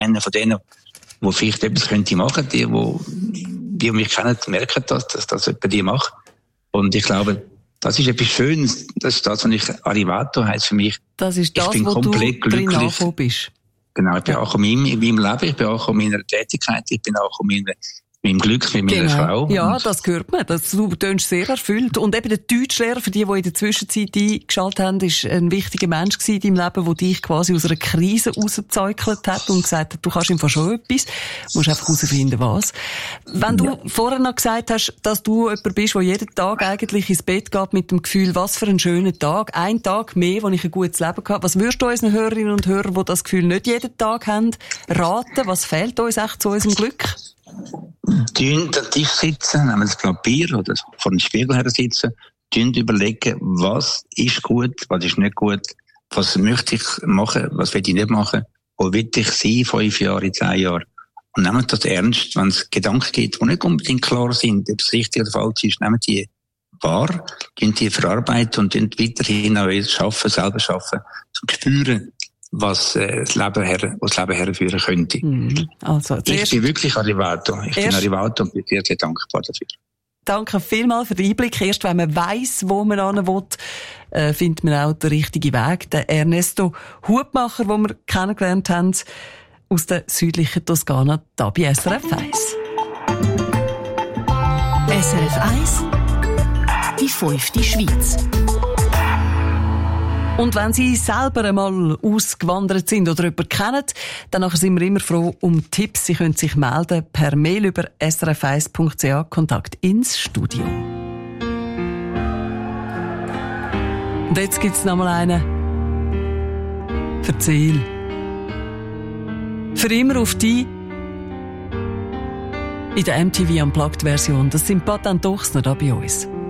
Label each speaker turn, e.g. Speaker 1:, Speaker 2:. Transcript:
Speaker 1: einer von denen, die vielleicht etwas könnte machen, die mich kennen, merken, dass das jemand die macht. Und ich glaube, das ist etwas Schönes. Das ist das, was ich Arrivato heisst für mich.
Speaker 2: Das ist das,
Speaker 1: ich bin
Speaker 2: wo
Speaker 1: komplett
Speaker 2: du drin
Speaker 1: glücklich.
Speaker 2: angekommen bist.
Speaker 1: Genau, ich bin auch in meinem Leben, ich bin auch in meiner Tätigkeit, ich bin auch in meinem Glück mit meiner Frau.
Speaker 2: Ja, das hört man. Du tönst sehr erfüllt. Und eben der Deutschlehrer, für die in der Zwischenzeit eingeschaltet haben, ist ein wichtiger Mensch in deinem Leben, der dich quasi aus einer Krise rausgezeugelt hat und gesagt hat, du kannst einfach schon etwas, musst einfach herausfinden, was. Wenn du vorher noch gesagt hast, dass du jemand bist, der jeden Tag eigentlich ins Bett geht mit dem Gefühl, was für ein schöner Tag, ein Tag mehr, wo ich ein gutes Leben habe. Was würdest du unseren Hörerinnen und Hörern, die das Gefühl nicht jeden Tag haben, raten? Was fehlt uns echt zu unserem Glück?
Speaker 1: An den Tisch sitzen, nehmen das Papier oder vor dem Spiegel her sitzen, überlegen, was ist gut, was ist nicht gut, was möchte ich machen, was will ich nicht machen, wo will ich sein, 5 Jahre, in 10 Jahren. Und nehmen das ernst, wenn es Gedanken gibt, die nicht unbedingt klar sind, ob es richtig oder falsch ist, nehmen die wahr, die verarbeiten und weiterhin auch selber schaffen, zum spüren, was das Leben herführen könnte.
Speaker 2: Also,
Speaker 1: ich bin wirklich Arrivato. Ich bin Arrivato und bin sehr, sehr dankbar dafür.
Speaker 2: Danke vielmals für den Einblick. Erst wenn man weiss, wo man hin will, findet man auch den richtigen Weg. Der Ernesto Hutmacher, den wir kennengelernt haben, aus der südlichen Toskana, da bei SRF 1.
Speaker 3: SRF 1, die 5. Schweiz.
Speaker 2: Und wenn Sie selber einmal ausgewandert sind oder jemanden kennen, dann sind wir immer froh um Tipps. Sie können sich melden per Mail über srf1.ch, Kontakt ins Studio. Und jetzt gibt's noch mal einen. Erzähl. Für immer auf die in der MTV Unplugged Version. Das sind Patent Ochsner da bei uns.